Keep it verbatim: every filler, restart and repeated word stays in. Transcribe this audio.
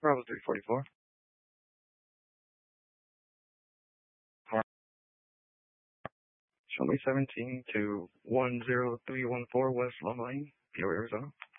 Bravo three forty-four. Show me seventeen to one zero three one four West Long Lane, Peoria, Arizona.